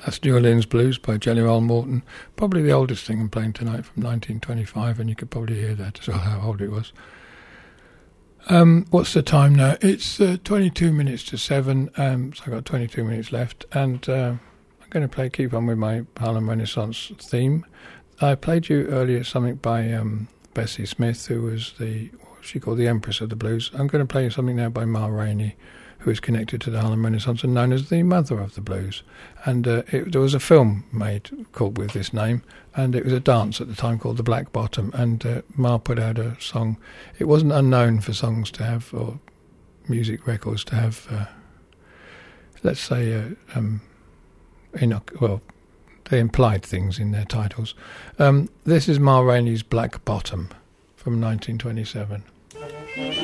That's New Orleans Blues by Jelly Roll Morton. Probably the oldest thing I'm playing tonight, from 1925, and you could probably hear that as well, how old it was. What's the time now? It's 22 minutes to 7, so I've got 22 minutes left, and I'm going to keep on with my Harlem Renaissance theme. I played you earlier something by Bessie Smith, who was she called the Empress of the Blues. I'm going to play you something now by Ma Rainey, who is connected to the Harlem Renaissance and known as the Mother of the Blues. And there was a film made called with this name, and it was a dance at the time called The Black Bottom, and Ma put out a song. It wasn't unknown for songs to have, or music records to have, let's say, they implied things in their titles. This is Ma Rainey's Black Bottom from 1927.